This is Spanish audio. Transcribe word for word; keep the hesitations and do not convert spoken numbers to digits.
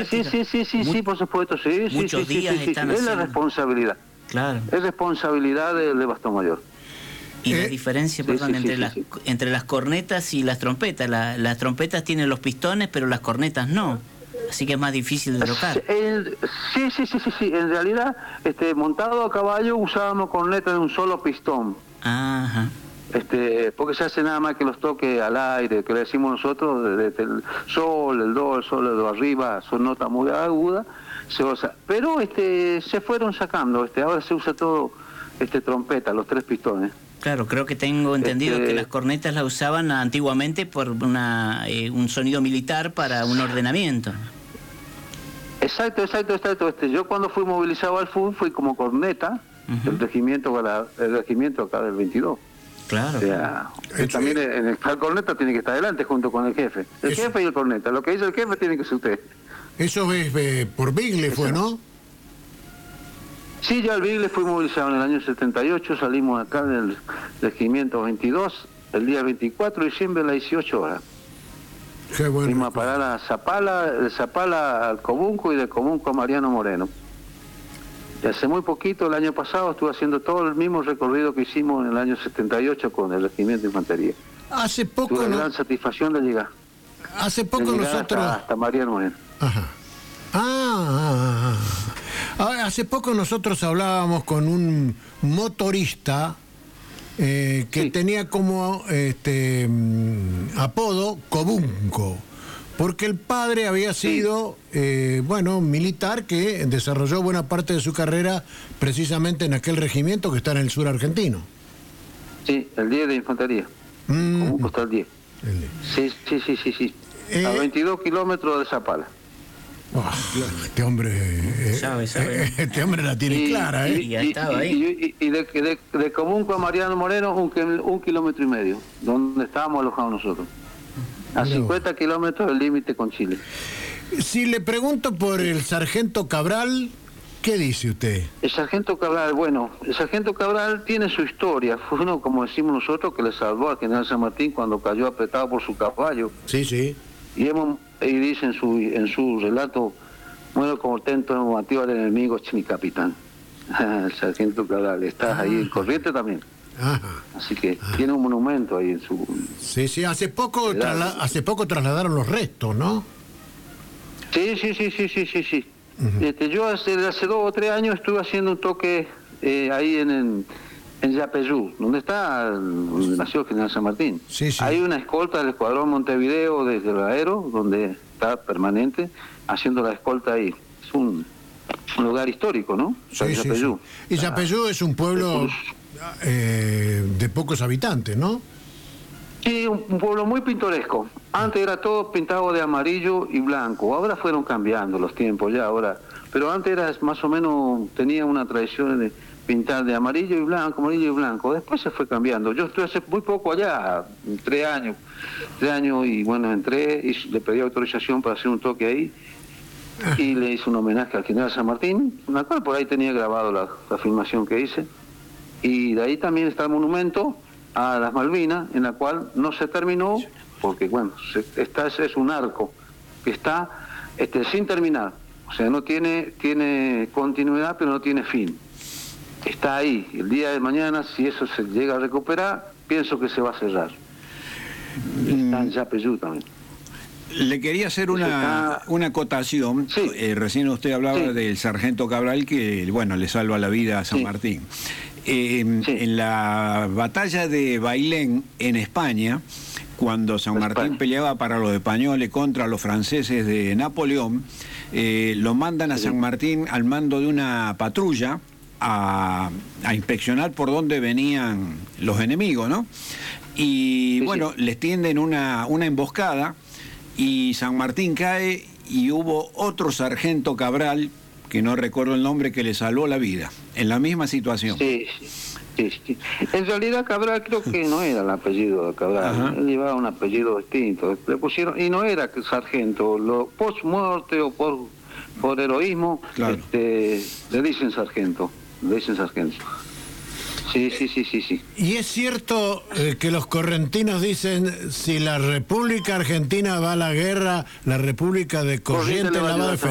sí, sí, sí, sí, Mu sí, por supuesto, sí, sí, muchos sí, días sí, sí, están sí. Es la haciendo. responsabilidad. Claro. Es responsabilidad de, de Bastos Mayor. Y Eh, la diferencia, sí, perdón, sí, sí, entre sí, las sí. entre las cornetas y las trompetas. La- las trompetas tienen los pistones, pero las cornetas no. Así que es más difícil de tocar. El- sí, sí, sí, sí, sí. En realidad, este, montado a caballo usábamos cornetas de un solo pistón. Ajá. Este, porque se hace nada más que los toques al aire, que le decimos nosotros, desde el sol, el do, el sol, el do arriba, son notas muy agudas, se usa. Pero este, se fueron sacando, este, ahora se usa todo este, trompeta, los tres pistones. Claro, creo que tengo entendido Este- que las cornetas las usaban antiguamente por una eh, un sonido militar para un ordenamiento. Exacto, exacto, exacto. Este, yo cuando fui movilizado al fútbol fui como corneta, Ujú. el regimiento, para- el regimiento acá del veintidós. Claro. O sea, que Eso también en el, el corneta tiene que estar adelante junto con el jefe. El Eso. jefe y el corneta. Lo que dice el jefe tiene que ser usted. Eso es eh, por Bigle fue, ¿no? Sí, ya el Bigle fue movilizado en el año setenta y ocho, salimos acá del regimiento veintidós, el día veinticuatro de diciembre a las dieciocho horas. Qué bueno. Fuimos a parar a Zapala, de Zapala al Cobunco y de Cobunco a Mariano Moreno. Y hace muy poquito, el año pasado, estuve haciendo todo el mismo recorrido que hicimos en el año setenta y ocho con el regimiento de infantería. Hace poco, Tuve la no- gran satisfacción de llegar, hace de poco llegar nosotros... hasta, hasta Mariano Moreno. Ajá. Ah, ah, ah. Ah, hace poco nosotros hablábamos con un motorista eh, que Sí. tenía como este mm, apodo Cobunco, porque el padre había sido, eh, bueno, militar que desarrolló buena parte de su carrera precisamente en aquel regimiento que está en el sur argentino. Sí, el diez de infantería. Mm. Cobunco está el diez. El- Sí, sí, sí, sí, sí. Eh. A veintidós kilómetros de Zapala. Ah, este hombre, eh, Sabe, sabe. eh, este hombre la tiene Y- clara, ¿eh? Y ya estaba ahí. Y, y- y de, de, de Cobunco a Mariano Moreno, un, kil- un kilómetro y medio, donde estábamos alojados nosotros. A Mirá cincuenta kilómetros del límite con Chile. Si le pregunto por el sargento Cabral, ¿qué dice usted? El sargento Cabral, bueno, el sargento Cabral tiene su historia. Fue uno, como decimos nosotros, que le salvó al general San Martín cuando cayó apretado por su caballo. Sí, sí. Y, hemos, y dice en su, en su relato, bueno, como tento motivo al enemigo, es mi capitán. El sargento Cabral, está ahí en Corrientes también. Ajá. Así que tiene un monumento ahí en su... Sí, sí, hace poco, Claro. trasla- hace poco trasladaron los restos, ¿no? Sí, sí, sí, sí, sí, sí, sí. Este, yo hace, hace dos o tres años estuve haciendo un toque eh, ahí en, en, en Yapeyú, donde está, donde nació el general San Martín. Sí, sí. Hay una escolta del Escuadrón Montevideo desde el Aero, donde está permanente, haciendo la escolta ahí. Es un, un lugar histórico, ¿no? Sí, sí, Yapeyú. sí. Y Yapeyú es un pueblo eh, de pocos habitantes, ¿no? Sí, un, un pueblo muy pintoresco. Antes era todo pintado de amarillo y blanco. Ahora fueron cambiando los tiempos ya ahora. Pero antes era más o menos, tenía una tradición de pintar de amarillo y blanco, amarillo y blanco. Después se fue cambiando. Yo estuve hace muy poco allá, tres años. Tres años y bueno, entré y le pedí autorización para hacer un toque ahí. Y le hice un homenaje al general San Martín, en la cual por ahí tenía grabado la, la filmación que hice. Y de ahí también está el monumento a las Malvinas, en la cual no se terminó, porque bueno, se, está, es un arco que está este, sin terminar, o sea, no tiene, tiene continuidad, pero no tiene fin. Está ahí, el día de mañana, si eso se llega a recuperar, pienso que se va a cerrar. Está en Yapeyú también. Le quería hacer una, una acotación. Sí. Eh, recién usted hablaba Sí. del sargento Cabral que, bueno, le salva la vida a San Sí. Martín. Eh, Sí. En la batalla de Bailén, en España, cuando San Martín España. peleaba para los españoles contra los franceses de Napoleón, eh, lo mandan a Sí. San Martín al mando de una patrulla a, a inspeccionar por dónde venían los enemigos, ¿no? Y Sí, bueno, sí. les tienden una, una emboscada y San Martín cae y hubo otro sargento Cabral, que no recuerdo el nombre, que le salvó la vida, en la misma situación. Sí, sí, sí, sí. En realidad Cabral creo que no era el apellido de Cabral, Ajá. él llevaba un apellido distinto. Le pusieron, y no era que sargento, lo post muerte o por, por heroísmo, Claro. este, le dicen sargento, le dicen sargento. Sí, sí, sí, sí, sí. Y es cierto eh, que los correntinos dicen, si la República Argentina va a la guerra, la República de Corrientes Corrientes le va a la va a ayudar defender.